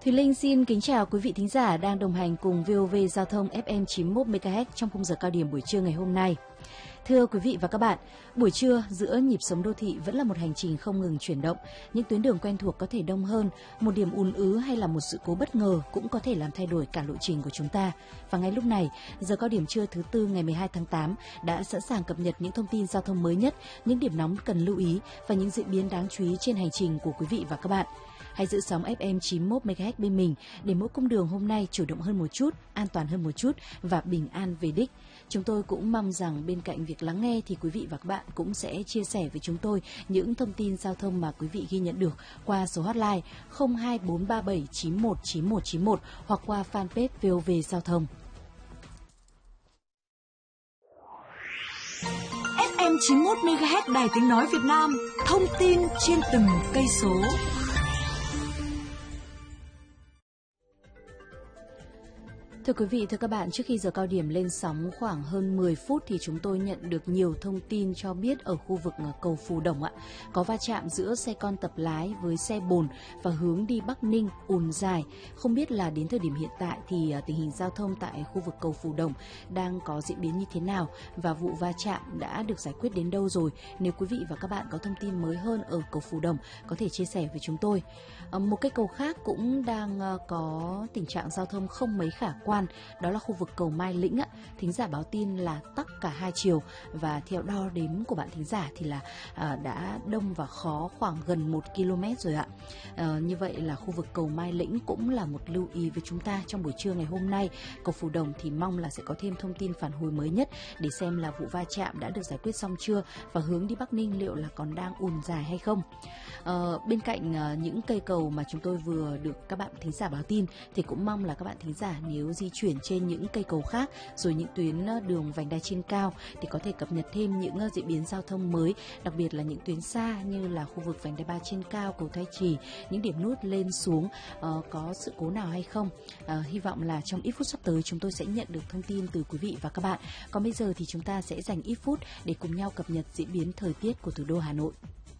Thùy Linh xin kính chào quý vị thính giả đang đồng hành cùng VOV Giao thông FM 91 MHz trong khung giờ cao điểm buổi trưa ngày hôm nay. Thưa quý vị và các bạn, buổi trưa giữa nhịp sống đô thị vẫn là một hành trình không ngừng chuyển động. Những tuyến đường quen thuộc có thể đông hơn, một điểm ùn ứ hay là một sự cố bất ngờ cũng có thể làm thay đổi cả lộ trình của chúng ta. Và ngay lúc này, giờ cao điểm trưa thứ Tư ngày 12 tháng 8 đã sẵn sàng cập nhật những thông tin giao thông mới nhất, những điểm nóng cần lưu ý và những diễn biến đáng chú ý trên hành trình của quý vị và các bạn. Hãy giữ sóng FM 91 MHz bên mình để mỗi cung đường hôm nay chủ động hơn một chút, an toàn hơn một chút và bình an về đích. Chúng tôi cũng mong rằng bên cạnh việc lắng nghe thì quý vị và các bạn cũng sẽ chia sẻ với chúng tôi những thông tin giao thông mà quý vị ghi nhận được qua số hotline 02437919191 hoặc qua fanpage VOV Giao thông. FM 91 MHz Đài Tiếng nói Việt Nam, thông tin trên từng cây số. Thưa quý vị, thưa các bạn, trước khi giờ cao điểm lên sóng khoảng hơn 10 phút thì chúng tôi nhận được nhiều thông tin cho biết ở khu vực cầu Phù Đồng có va chạm giữa xe con tập lái với xe bồn và hướng đi Bắc Ninh ùn dài. Không biết là đến thời điểm hiện tại thì tình hình giao thông tại khu vực cầu Phù Đồng đang có diễn biến như thế nào và vụ va chạm đã được giải quyết đến đâu rồi. Nếu quý vị và các bạn có thông tin mới hơn ở cầu Phù Đồng có thể chia sẻ với chúng tôi. Một cái cầu khác cũng đang có tình trạng giao thông không mấy khả quan, đó là khu vực cầu Mai Lĩnh thính giả báo tin là tắc cả hai chiều và theo đo đếm của bạn thính giả thì là đã đông và khó khoảng gần 1 km rồi ạ. Như vậy là khu vực cầu Mai Lĩnh cũng là một lưu ý với chúng ta trong buổi trưa ngày hôm nay. Cầu Phù Đồng thì mong là sẽ có thêm thông tin phản hồi mới nhất để xem là vụ va chạm đã được giải quyết xong chưa và hướng đi Bắc Ninh liệu là còn đang ùn dài hay không. Bên cạnh những cây cầu mà chúng tôi vừa được các bạn thính giả báo tin thì cũng mong là các bạn thính giả nếu di chuyển trên những cây cầu khác rồi những tuyến đường vành đai trên cao thì có thể cập nhật thêm những diễn biến giao thông mới, đặc biệt là những tuyến xa như là khu vực vành đai 3 trên cao, cầu Thanh Trì, những điểm nút lên xuống có sự cố nào hay không. Hy vọng là trong ít phút sắp tới chúng tôi sẽ nhận được thông tin từ quý vị và các bạn. Còn bây giờ thì chúng ta sẽ dành ít phút để cùng nhau cập nhật diễn biến thời tiết của thủ đô Hà Nội.